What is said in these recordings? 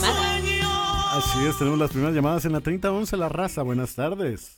llamada. Así es, tenemos las primeras llamadas en la 3011, La Raza. Buenas tardes.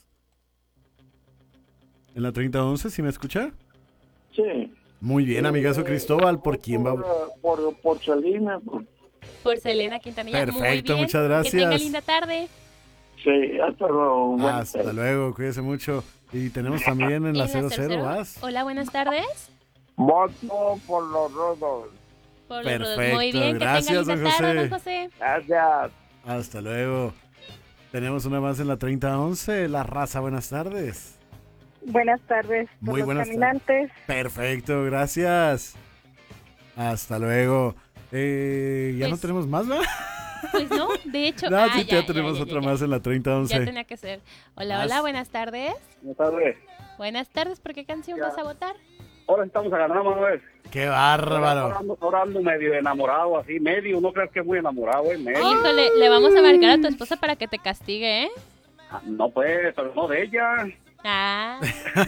En la 3011, ¿sí me escucha? Sí. Muy bien, amigazo Cristóbal. ¿Por quién va? Por Selena. Por Selena Quintanilla. Muy Perfecto, bien. muchas gracias. Que tenga linda tarde. Sí, hasta luego. Hasta luego, cuídese mucho. Y tenemos también en la 00, vas. Hola, buenas tardes. Voto por los rodos. Por los Perfecto, rodos. Muy bien, gracias, que tenga linda don tarde, José. don José. Gracias. Hasta luego. Tenemos una más en la 3011, La Raza. Buenas tardes. Buenas tardes. Por Muy los buenas caminantes. Perfecto, gracias. Hasta luego. Ya no Pues- tenemos más, ¿verdad? Pues no, de hecho. No, sí, ya tenemos otra más en la Ya 3011. tenía que ser. Hola, Más. hola, buenas tardes. Buenas tardes. Buenas tardes, ¿por qué canción vas a votar? Ahora estamos a ganar, Manuel. ¡Qué bárbaro! Ahora ando medio enamorado, así, medio. No crees que es muy enamorado, medio. Híjole, le vamos a marcar a tu esposa para que te castigue, ¿eh? No, pues, pero no de ella. Ah.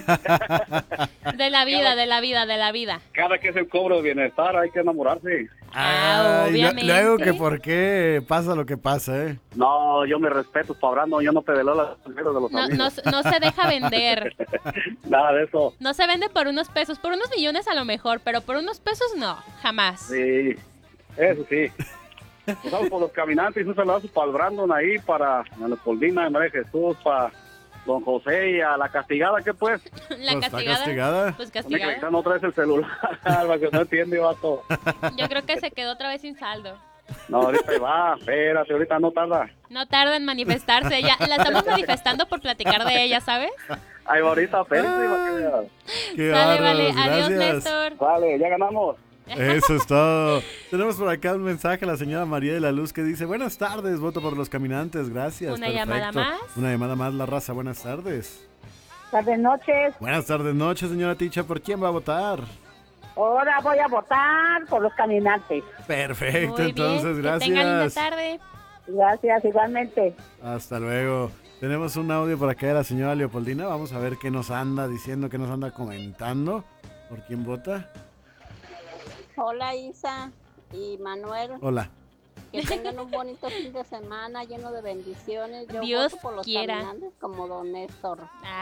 De la vida, de la vida, de la vida. Cada que es el cobro de bienestar hay que enamorarse. Ay, obviamente. luego que por qué pasa lo que pasa, ¿eh? No, yo me respeto, Pabrano. Yo no te delo las primeras de los No, amigos. no se deja vender. Nada de eso. No se vende por unos pesos, por unos millones a lo mejor, pero por unos pesos no, jamás. Sí, eso sí. Pues vamos por los caminantes. Un saludo para el Brandon ahí, para la Leopoldina de María Jesús, para don José y a la castigada, ¿qué pues? La Pues está castigada. castigada. Pues Donde castigada. que no traes el celular, para que no entiende, vato. Yo creo que se quedó otra vez sin saldo. No, ahorita ahí va, espérate, ahorita no tarda. No tarda en manifestarse. Ya la estamos manifestando por platicar de ella, ¿sabes? Ahí va ahorita, espérate, para que veas. ¡Qué Sale, vale. bárbaros! Adiós, Gracias. Néstor. Vale, ya ganamos. Eso es todo. Tenemos por acá un mensaje a la señora María de la Luz que dice: buenas tardes, voto por los caminantes, gracias. Una llamada más. Una llamada más, La Raza, buenas tardes. Tardes, noches. Buenas tardes, noches, señora Ticha, ¿por quién va a votar? Ahora voy a votar por los caminantes. Perfecto, Muy entonces, bien. Que tenga linda gracias. tarde. Gracias, igualmente. Hasta luego. Tenemos un audio por acá de la señora Leopoldina, vamos a ver qué nos anda diciendo, qué nos anda comentando. ¿Por quién vota? Hola Isa y Manuel, Hola. que tengan un bonito fin de semana lleno de bendiciones. Yo Dios voto por los quiera. caminantes como don Néstor.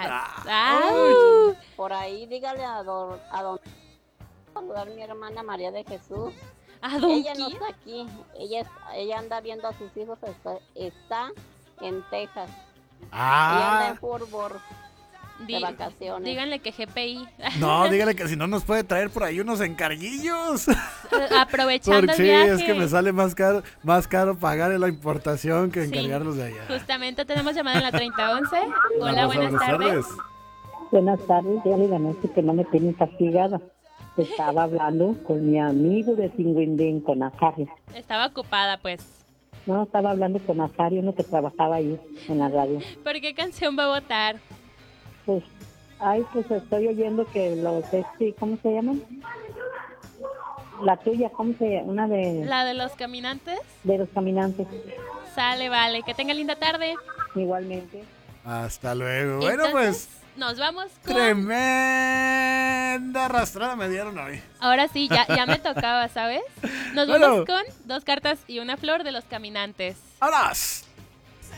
Por ahí dígale a don saludar a mi hermana María de Jesús. ¿A don Ella no quién? está aquí, ella anda viendo a sus hijos, está en Texas. Ella anda en Fort Worth de vacaciones. Díganle que GPI. No, dígale que si no nos puede traer por ahí unos encarguillos. Aprovechando Porque el sí, viaje. es que me sale más caro pagar la importación que Sí. encargarlos de allá. Justamente tenemos llamada en la 3011. La Hola, Raza, buenas tardes. Buenas tardes, ya le gané que no me tienen castigada. Estaba hablando con mi amigo de Singuindín, con Azario. Estaba ocupada, pues. No, estaba hablando con Azario, uno que trabajaba ahí en la radio. ¿Por qué canción va a votar? Pues, pues estoy oyendo que los, ¿cómo se llaman? La tuya, ¿cómo se llama? Una ¿La de los caminantes? de los caminantes. Sale, vale. Que tenga linda tarde. Igualmente. Hasta luego. Bueno, Entonces, pues, nos vamos con... tremenda arrastrada me dieron hoy. Ahora sí, ya me tocaba, ¿sabes? Nos Bueno. vamos con 2 cartas y una flor de los caminantes. ¡Vámonos!